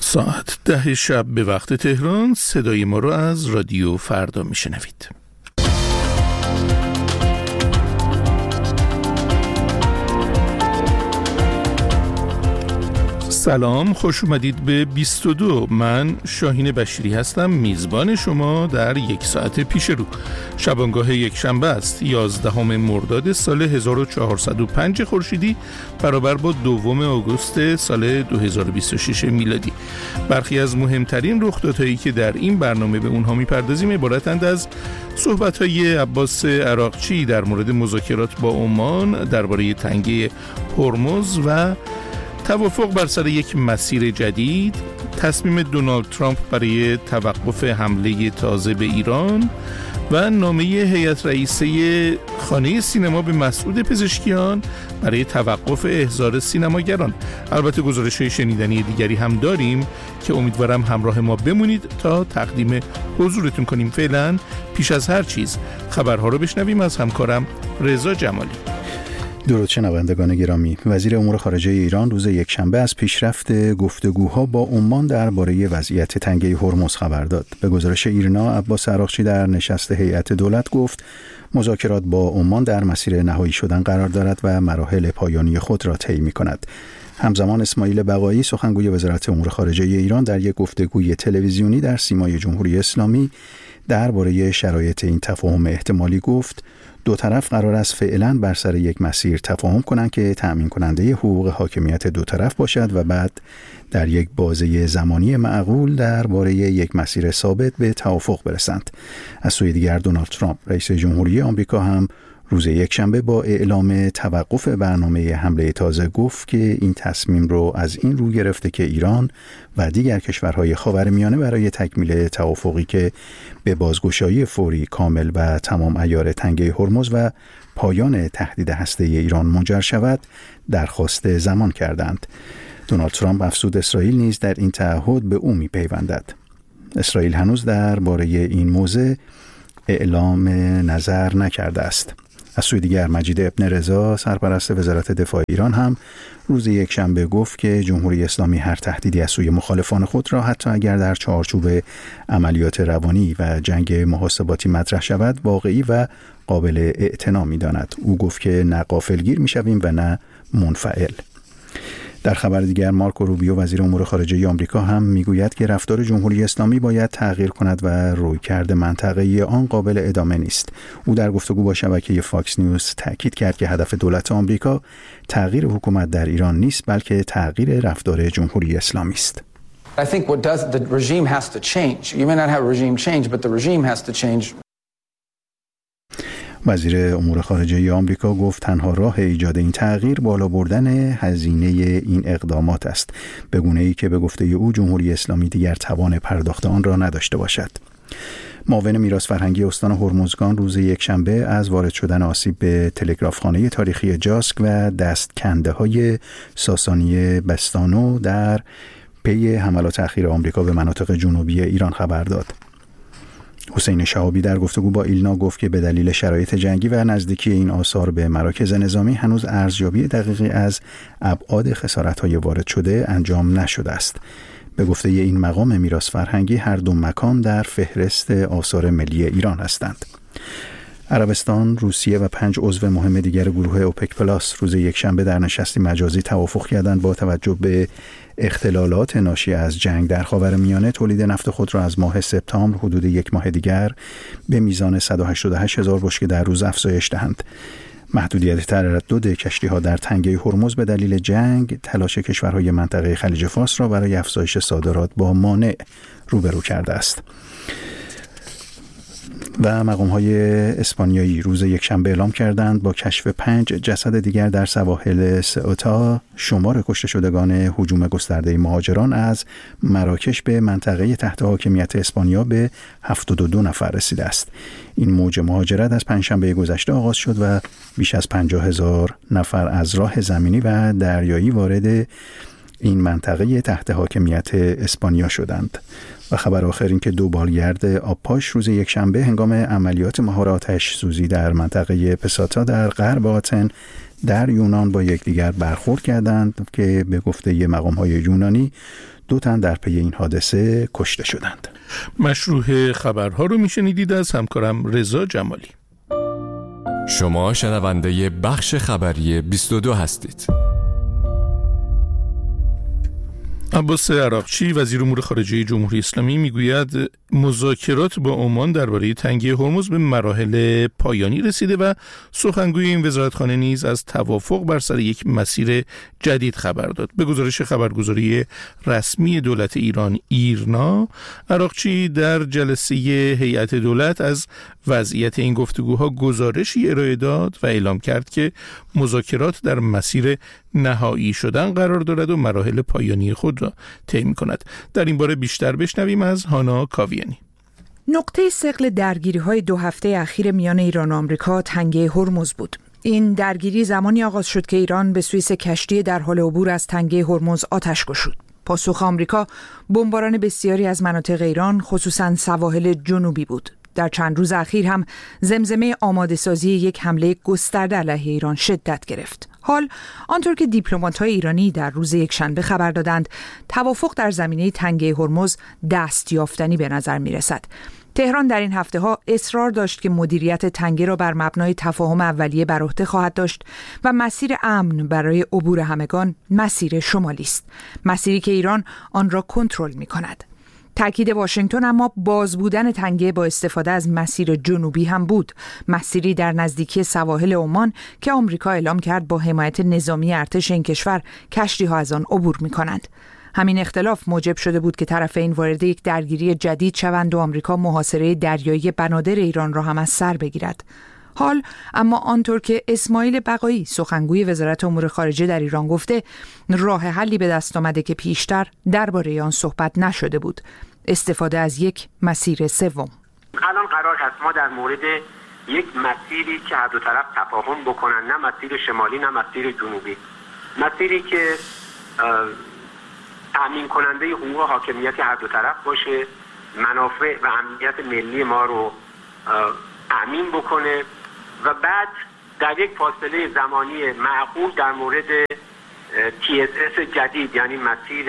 ساعت 10 شب به وقت تهران صدای ما رو از رادیو فردا میشنوید. سلام، خوش اومدید به 22. من شاهین بشیری هستم، میزبان شما در یک ساعت پیش رو. شبانگاه یک شنبه است، 11 مرداد سال 1405 خورشیدی برابر با 2 آگوست سال 2026 میلادی. برخی از مهمترین رخدادهایی که در این برنامه به اونها میپردازیم عبارتند از صحبت‌های عباس عراقچی در مورد مذاکرات با عمان درباره تنگه هرمز و توافق بر سر یک مسیر جدید، تصمیم دونالد ترامپ برای توقف حمله تازه به ایران و نامه هیئت رئیسه خانه سینما به مسعود پزشکیان برای توقف احضار سینماگران. البته گزارش‌های شنیدنی دیگری هم داریم که امیدوارم همراه ما بمونید تا تقدیم حضورتون کنیم. فعلا پیش از هر چیز خبرها رو بشنویم از همکارم رضا جمالی. درود شنوندگان گرامی، وزیر امور خارجه ایران روز یکشنبه از پیشرفت گفتگوها با عمان درباره وضعیت تنگه هرمز خبر داد. به گزارش ایرنا، عباس عراقچی در نشست هیئت دولت گفت مذاکرات با عمان در مسیر نهایی شدن قرار دارد و مراحل پایانی خود را طی می‌کند. همزمان اسماعیل بقایی، سخنگوی وزارت امور خارجه ایران، در یک گفتگوی تلویزیونی در سیمای جمهوری اسلامی درباره شرایط این تفاهم احتمالی گفت دو طرف قرار است فعلا بر سر یک مسیر تفاهم کنند که تأمین کننده حقوق حاکمیت دو طرف باشد و بعد در یک بازه زمانی معقول درباره یک مسیر ثابت به توافق برسند. از سوی دیگر دونالد ترامپ رئیس جمهوری آمریکا هم روز یکشنبه با اعلام توقف برنامه حمله تازه گفت که این تصمیم رو از این رو گرفته که ایران و دیگر کشورهای خاورمیانه برای تکمیل توافقی که به بازگشایی فوری، کامل و تمام عیار تنگه هرمز و پایان تهدید هسته ایران منجر شود درخواست زمان کردند. دونالد ترامپ افزود اسرائیل نیز در این تعهد به او می‌پیوندد. اسرائیل هنوز درباره این موضوع اعلام نظر نکرده است. از سوی دیگر مجید ابن رضا، سرپرست وزارت دفاع ایران، هم روز یکشنبه گفت که جمهوری اسلامی هر تهدیدی از سوی مخالفان خود را حتی اگر در چارچوب عملیات روانی و جنگ محاسباتی مطرح شود واقعی و قابل اعتنا می‌داند. او گفت که نه غافلگیر می‌شویم و نه منفعل. در خبر دیگر، مارکو روبیو، وزیر امور خارجه آمریکا، هم میگوید که رفتار جمهوری اسلامی باید تغییر کند و رویکرد منطقه‌ای آن قابل ادامه نیست. او در گفتگو با شبکه فاکس نیوز تاکید کرد که هدف دولت آمریکا تغییر حکومت در ایران نیست، بلکه تغییر رفتار جمهوری اسلامی است. I think the regime has to change. You may not have a regime change, but the regime has to change. وزیر امور خارجه آمریکا گفت تنها راه ایجاد این تغییر بالا بردن هزینه این اقدامات است، به گونه‌ای که به گفته او جمهوری اسلامی دیگر توان پرداخت آن را نداشته باشد. معاون میراث فرهنگی استان هرمزگان روز یکشنبه از وارد شدن آسیب به تلگرافخانه تاریخی جاسک و دستکنده‌های ساسانی بستانو در پی حملات اخیر آمریکا به مناطق جنوبی ایران خبر داد. حسین شهابی در گفتگو با ایلنا گفت که به دلیل شرایط جنگی و نزدیکی این آثار به مراکز نظامی هنوز ارزیابی دقیقی از ابعاد خسارت‌های وارد شده انجام نشده است. به گفته این مقام میراث فرهنگی هر دو مکان در فهرست آثار ملی ایران هستند. عربستان، روسیه و 5 عضو مهم دیگر گروه اوپک پلاس روز یکشنبه در نشستی مجازی توافق کردند با توجه به اختلالات ناشی از جنگ در خاورمیانه تولید نفت خود را از ماه سپتامبر حدود یک ماه دیگر به میزان 188,000 بشکه در روز افزایش دهند. محدودیت تردد کشتی‌ها در تنگه هرمز به دلیل جنگ تلاش کشورهای منطقه خلیج فارس را برای افزایش صادرات با مانع روبرو کرده است. و مقام‌های اسپانیایی روز یکشنبه اعلام کردند با کشف 5 جسد دیگر در سواحل سئوتا شمار کشته شدگان هجوم گسترده مهاجران از مراکش به منطقه تحت حاکمیت اسپانیا به 72 نفر رسیده است. این موج مهاجرت از پنجشنبه گذشته آغاز شد و بیش از 50,000 نفر از راه زمینی و دریایی وارد این منطقه تحت حاکمیت اسپانیا شدند. و خبر آخر این که 2 بالگرد آبپاش روز یکشنبه هنگام عملیات مهار آتش سوزی در منطقه پساتا در غرب آتن در یونان با یکدیگر برخورد کردند که به گفته مقام‌های یونانی 2 تن در پی این حادثه کشته شدند. مشروح خبرها رو میشنیدید از همکارم رضا جمالی. شما شنونده بخش خبری 22 هستید. عباس عراقچی وزیر امور خارجه جمهوری اسلامی میگوید مذاکرات با عمان درباره تنگی هرمز به مراحل پایانی رسیده و سخنگوی این وزارتخانه نیز از توافق بر سر یک مسیر جدید خبر داد. به گزارش خبرگزاری رسمی دولت ایران ایرنا، عراقچی در جلسه هیئت دولت از وضعیت این گفتگوها گزارشی ارائه داد و اعلام کرد که مذاکرات در مسیر نهایی شدن قرار دارد و مراحل پایانی خود را طی می‌کند. در این باره بیشتر بشنویم از هانا کاویانی. نقطه ثقل درگیری‌های 2 هفته اخیر میان ایران و آمریکا تنگه هرمز بود. این درگیری زمانی آغاز شد که ایران به سوی 3 کشتی در حال عبور از تنگه هرمز آتش گشود. پاسخ آمریکا بمباران بسیاری از مناطق ایران، خصوصاً سواحل جنوبی بود. در چند روز اخیر هم زمزمه آماده‌سازی یک حمله گسترده علیه ایران شدت گرفت. حال آنطور که دیپلمات‌های ایرانی در روز یکشنبه خبر دادند، توافق در زمینه تنگه هرمز دستیافتنی به نظر می‌رسد. تهران در این هفته‌ها اصرار داشت که مدیریت تنگه را بر مبنای تفاهم اولیه بر عهده خواهد داشت و مسیر امن برای عبور همگان مسیر شمالی است، مسیری که ایران آن را کنترل می‌کند. تأکید واشنگتن اما باز بودن تنگه با استفاده از مسیر جنوبی هم بود، مسیری در نزدیکی سواحل عمان که آمریکا اعلام کرد با حمایت نظامی ارتش این کشور کشتی‌ها از آن عبور می‌کنند. همین اختلاف موجب شده بود که طرفین وارد یک درگیری جدید شوند و آمریکا محاصره دریایی بنادر ایران را هم از سر بگیرد. حال اما آنطور که اسماعیل بقایی سخنگوی وزارت امور خارجه در ایران گفته، راه حلی به دست آمده که پیشتر درباره آن صحبت نشده بود: استفاده از یک مسیر سوم. الان قرار هست ما در مورد یک مسیری که هر دو طرف تفاهم بکنن، نه مسیر شمالی نه مسیر جنوبی، مسیری که تأمین کننده حقوق حاکمیت هر دو طرف باشه، منافع و امنیت ملی ما رو تأمین بکنه و بعد در یک فاصله زمانی معقول در مورد TSS جدید، یعنی مسیر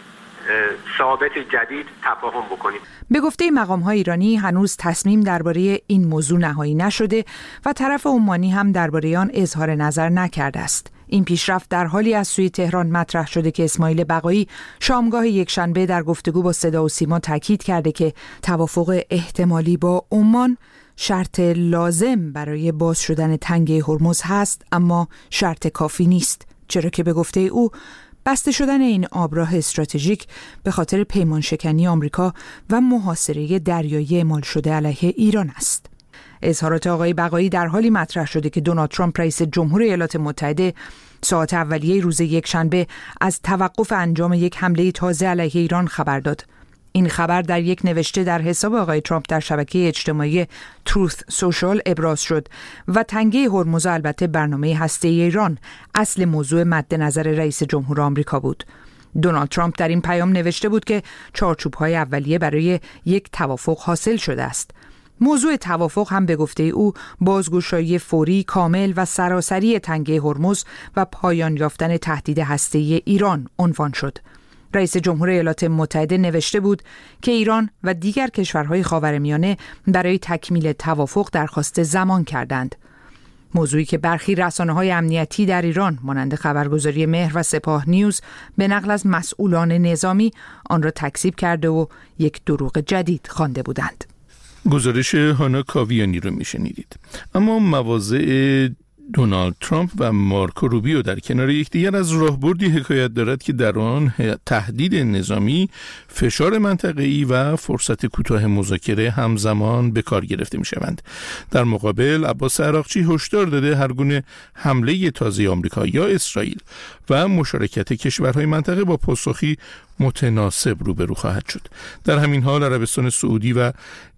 ثابت جدید، تفاهم بکنیم. به گفته مقام‌های ایرانی هنوز تصمیم درباره این موضوع نهایی نشده و طرف عمانی هم درباره آن اظهار نظر نکرده است. این پیشرفت در حالی از سوی تهران مطرح شده که اسماعیل بقایی شامگاه یکشنبه در گفتگو با صدا و سیما تاکید کرده که توافق احتمالی با عمان شرط لازم برای باز شدن تنگه هرمز هست، اما شرط کافی نیست، چرا که به گفته او بسته شدن این آبراه استراتژیک به خاطر پیمان شکنی آمریکا و محاصره دریایی اعمال شده علیه ایران است. اظهارات آقای بقایی در حالی مطرح شده که دونالد ترامپ رئیس جمهور ایالات متحده ساعات اولیه روز یکشنبه از توقف انجام یک حمله تازه علیه ایران خبر داد. این خبر در یک نوشته در حساب آقای ترامپ در شبکه اجتماعی تروث سوشال ابراز شد و تنگه هرمز البته برنامه هسته‌ای ایران اصل موضوع مد نظر رئیس جمهور آمریکا بود. دونالد ترامپ در این پیام نوشته بود که چارچوب‌های اولیه برای یک توافق حاصل شده است. موضوع توافق هم به گفته او بازگشایی فوری، کامل و سراسری تنگه هرمز و پایان یافتن تهدید هسته‌ای ایران عنوان شد. رئیس جمهور ایالات متحده نوشته بود که ایران و دیگر کشورهای خاورمیانه برای تکمیل توافق درخواست زمان کردند. موضوعی که برخی رسانه‌های امنیتی در ایران مانند خبرگزاری مهر و سپاه نیوز به نقل از مسئولان نظامی آن را تکذیب کرده و یک دروغ جدید خوانده بودند. گزارش هانا کاویانی رو میشنیدید. اما مواضع دونالد ترامپ و مارکو روبیو در کنار یکدیگر از راهبردی حکایت دارد که در آن تهدید نظامی، فشار منطقه‌ای و فرصت کوتاه مذاکره همزمان به کار گرفته می‌شوند. در مقابل عباس عراقچی هشدار داده هر گونه حمله تازه آمریکا یا اسرائیل و مشارکت کشورهای منطقه با پاسخی متناسب روبرو خواهد شد. در همین حال عربستان سعودی و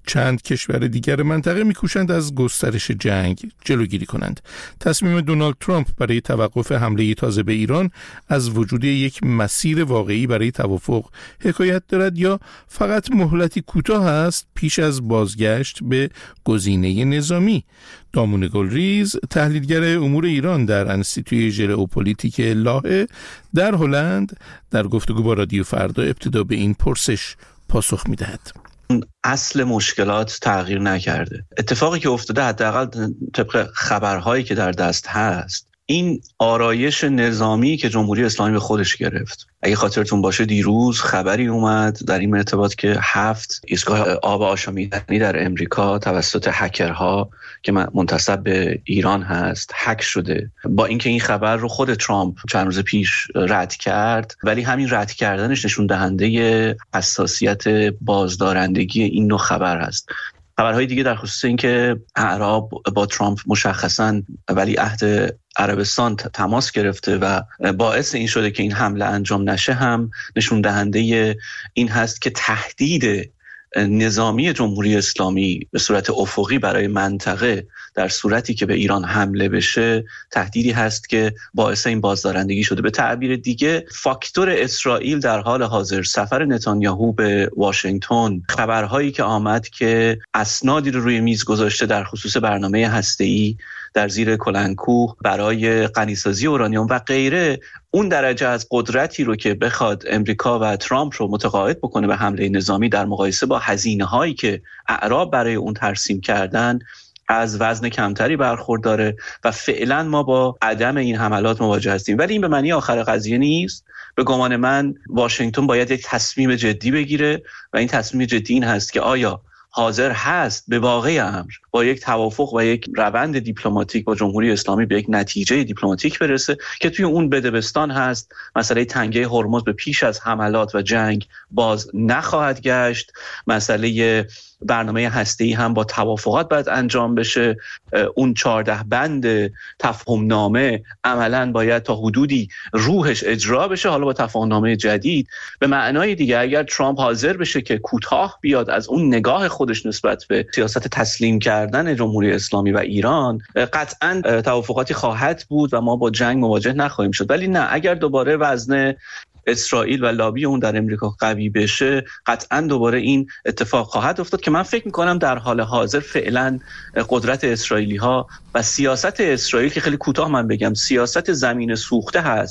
چند کشور دیگر منطقه می‌کوشند از گسترش جنگ جلوگیری کنند. تصمیم دونالد ترامپ برای توقف حمله تازه به ایران از وجود یک مسیر واقعی برای توافق حکایت دارد یا فقط مهلتی کوتاه است پیش از بازگشت به گزینه نظامی؟ دامون گلریز، تحلیلگر امور ایران در انستیتوی ژئوپلیتیک لاهه در هلند، در گفتگو با رادیو فردا ابتدا به این پرسش پاسخ می‌دهد. اصل مشکلات تغییر نکرده. اتفاقی که افتاده، حداقل طبق خبرهایی که در دست هست، این آرایش نظامی که جمهوری اسلامی به خودش گرفت. اگه خاطرتون باشه دیروز خبری اومد در این ارتباط که 7 ایستگاه آب آشامیدنی در امریکا توسط هکرها که منتسب به ایران هست هک شده. با اینکه این خبر رو خود ترامپ چند روز پیش رد کرد، ولی همین رد کردنش نشون دهنده حساسیت بازدارندگی این نوع خبر هست. خبرهای دیگه در خصوص این که اعراب با ترامپ مشخصاً ولیعهد عربستان تماس گرفته و باعث این شده که این حمله انجام نشه هم نشون دهنده این هست که تهدید نظامی جمهوری اسلامی به صورت افقی برای منطقه در صورتی که به ایران حمله بشه تهدیدی هست که باعث این بازدارندگی شده. به تعبیر دیگه فاکتور اسرائیل در حال حاضر، سفر نتانیاهو به واشنگتن، خبرهایی که آمد که اسنادی رو روی میز گذاشته در خصوص برنامه هسته‌ای در زیر کلنکوه برای غنیسازی اورانیوم و غیره، اون درجه از قدرتی رو که بخواد امریکا و ترامپ رو متقاعد بکنه به حمله نظامی در مقایسه با هزینه‌هایی که اعراب برای اون ترسیم کردن از وزن کمتری برخورداره و فعلا ما با عدم این حملات مواجه هستیم. ولی این به معنی آخر قضیه نیست. به گمان من واشنگتن باید یک تصمیم جدی بگیره و این تصمیم جدی این هست که آیا حاضر هست به واقع امر با یک توافق و یک روند دیپلماتیک با جمهوری اسلامی به یک نتیجه دیپلماتیک برسه که توی اون بدبستان هست مسئله تنگه هرمز به پیش از حملات و جنگ باز نخواهد گشت، مسئله برنامه هسته‌ای هم با توافقات باید انجام بشه، اون 14 بند تفاهم‌نامه عملاً باید تا حدودی روحش اجرا بشه، حالا با تفاهم‌نامه جدید. به معنای دیگه اگر ترامپ حاضر بشه که کوتاه بیاد از اون نگاه خودش نسبت به سیاست تسلیم کردن جمهوری اسلامی و ایران، قطعاً توافقاتی خواهد بود و ما با جنگ مواجه نخواهیم شد. ولی نه، اگر دوباره وزن اسرائیل و لابی اون در امریکا قوی بشه، قطعاً دوباره این اتفاق خواهد افتاد که من فکر می‌کنم در حال حاضر فعلاً قدرت اسرائیلی‌ها و سیاست اسرائیل که خیلی کوتاه من بگم سیاست زمین سوخته هست